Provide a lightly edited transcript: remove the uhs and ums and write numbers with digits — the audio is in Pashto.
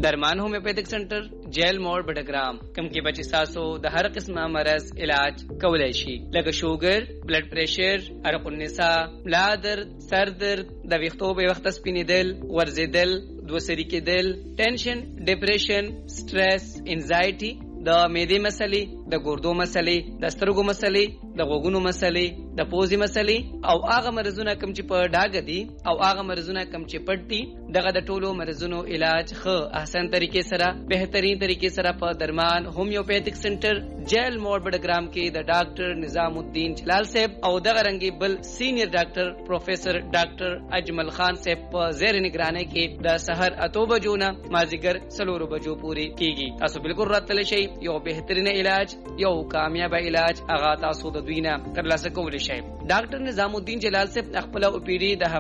درمان هومیوپیتھک سنټر جیل موړ بډګرام کوم کې بچی تاسو د هر قسمه مرض علاج کولای شي لکه شوګر بلډ پریشر عرق النساء بلادر سر درد د ویښتو به وخت سپینیدل ورزیدل دوسری کېدل ټینشن ډیپریشن سټرس انزایټي د معدې مسلې د ګردو مسلې د سترګو مسلې د غوږونو مسلې د پوزې مسلې او هغه مرزونه کم چې په ډاګه دي او هغه مرزونه کم چې پټ دي دغه د ټولو مرزونو علاج ښه احسن طریقې سره بهترین طریقې سره په درمان هومیوپیتھک سنټر جیل موړ بډګرام کې د ډاکټر نظام الدین جلال صاحب او دغه رنګي بل سینیئر ډاکټر پروفیسر ډاکټر اجمل خان صاحب په زیر نگرانی کې د سحر 8 بجو نه مازیګر 4 بجو پورې کیږي تاسو بالکل راتل شئ یو بهترین علاج یو کامیاب علاج هغه تاسو د دوی نه ترلاسه کولی شئ ډاکټر نظام الدین جلال صاحب خپل او پی ډی د